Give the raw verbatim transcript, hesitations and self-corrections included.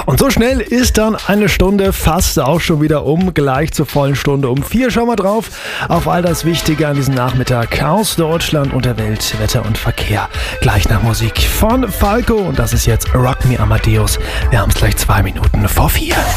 Und so schnell ist dann eine Stunde fast auch schon wieder um, gleich zur vollen Stunde um vier. Schauen wir drauf auf all das Wichtige an diesem Nachmittag aus Deutschland und der Welt, Wetter und Verkehr. Gleich nach Musik von Falco und das ist jetzt Rock Me Amadeus. Wir haben es gleich zwei Minuten vor vier.